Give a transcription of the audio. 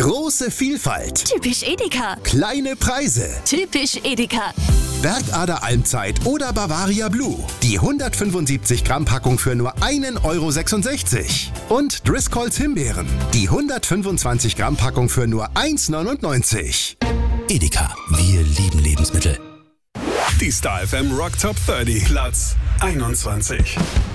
Große Vielfalt. Typisch Edeka. Kleine Preise. Typisch Edeka. Bergader Almzeit oder Bavaria Blue. Die 175 Gramm Packung für nur 1,66 €. Und Driscolls Himbeeren. Die 125 Gramm Packung für nur 1,99 €. Edeka, wir lieben Lebensmittel. Die Star FM Rock Top 30, Platz 21.